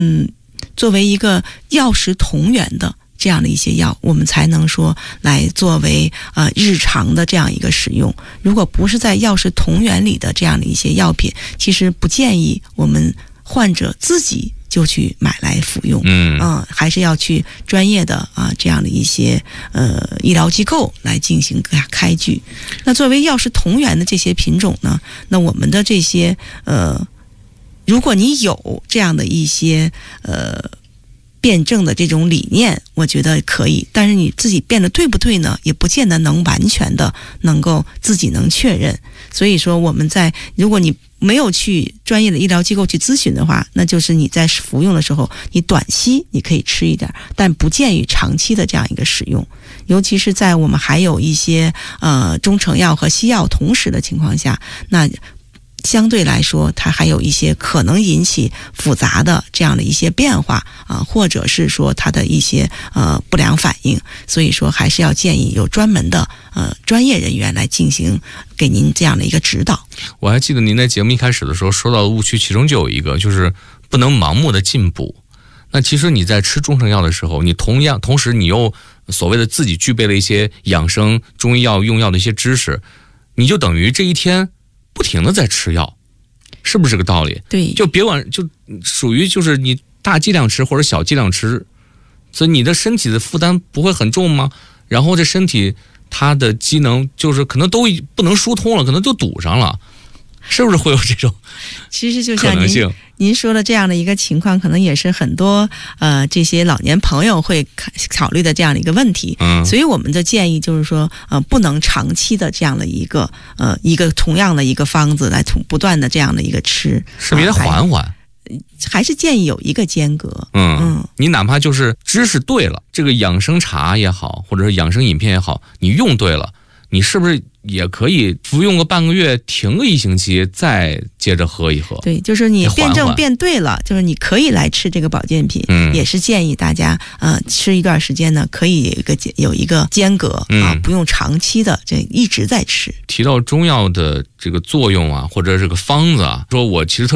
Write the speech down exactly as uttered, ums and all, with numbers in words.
嗯，作为一个药食同源的这样的一些药，我们才能说来作为呃日常的这样一个使用。如果不是在药食同源里的这样的一些药品，其实不建议我们患者自己就去买来服用。嗯、呃、还是要去专业的啊、呃、这样的一些呃医疗机构来进行开具。那作为药食同源的这些品种呢，那我们的这些呃如果你有这样的一些呃辩证的这种理念，我觉得可以，但是你自己辩的对不对呢，也不见得能完全的能够自己能确认。所以说我们在如果你没有去专业的医疗机构去咨询的话，那就是你在服用的时候，你短期你可以吃一点，但不建议长期的这样一个使用。尤其是在我们还有一些呃中成药和西药同时的情况下，那相对来说它还有一些可能引起复杂的这样的一些变化啊、呃，或者是说它的一些呃不良反应，所以说还是要建议有专门的呃专业人员来进行给您这样的一个指导。 我还记得您在节目一开始的时候说到的误区，其中就有一个就是不能盲目的进补。那其实你在吃中成药的时候，你同样同时你又所谓的自己具备了一些养生中医药用药的一些知识，你就等于这一天不停的在吃药，是不是这个道理？ 对， 就别管，就属于就是你大剂量吃或者小剂量吃，所以你的身体的负担不会很重吗？然后这身体它的机能就是可能都不能疏通了，可能就堵上了，是不是会有这种其实就像可能性？ 您说的这样的一个情况，可能也是很多呃这些老年朋友会考虑的这样的一个问题。嗯，所以我们的建议就是说，呃，不能长期的这样的一个呃一个同样的一个方子来不断的这样的一个吃， 是不是得缓缓？ 呃、还是建议有一个间隔。 嗯嗯，你哪怕就是知识对了，这个养生茶也好，或者是养生饮片也好，你用对了，你是不是也可以服用个半个月，停个一星期，再接着喝一喝？ 对，就是你辩证辩对了，就是你可以来吃这个保健品，嗯，也是建议大家呃吃一段时间呢，可以有一个有一个间隔、嗯、啊，不用长期的这一直在吃。 提到中药的这个作用啊，或者这个方子啊，说我其实特